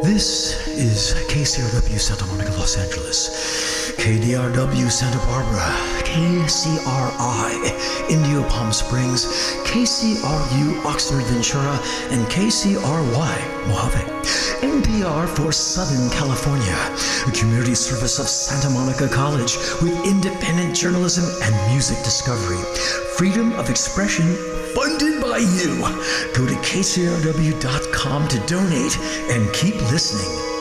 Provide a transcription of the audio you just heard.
This is KCRW Santa Monica, Los Angeles, KDRW Santa Barbara, KCRI Indio Palm Springs, KCRU Oxnard Ventura, and KCRY Mojave. NPR for Southern California, a community service of Santa Monica College with independent journalism and music discovery. Freedom of expression funded by you. Go to kcrw.com to donate and keep listening.